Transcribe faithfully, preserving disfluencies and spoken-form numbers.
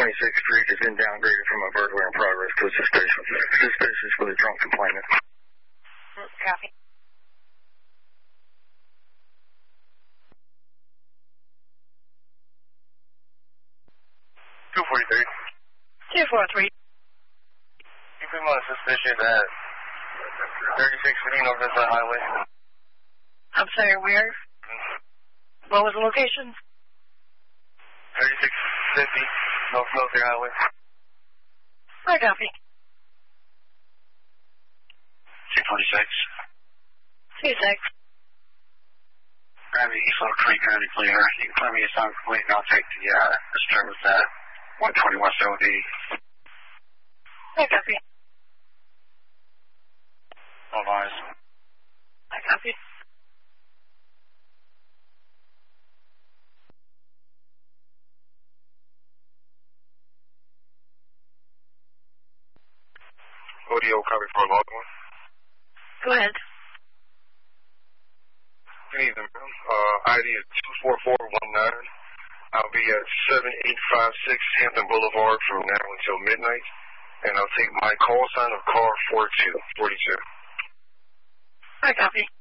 twenty-sixth Street has been downgraded from a burglary in progress to a suspicious, suspicious with a drunk complainant. Copy. two forty-three. two forty-three. Keep him on suspicion at thirty-six fifteen North Vincent Highway. I'm sorry, where? What was the location? thirty-six fifty North Military Highway. I copy. two forty-six. two six. Gravity East Little Creek, Gravity Clear. You can tell me it's not complete and I'll take the, uh, disturbance at one twenty-one O D. I copy. All eyes. I copy. Audio copy for a log one. Go ahead. Good evening, ma'am. Uh, I D is two four four one nine. I'll be at seven eight five six Hampton Boulevard from now until midnight, and I'll take my call sign of car four two forty-two. I copy.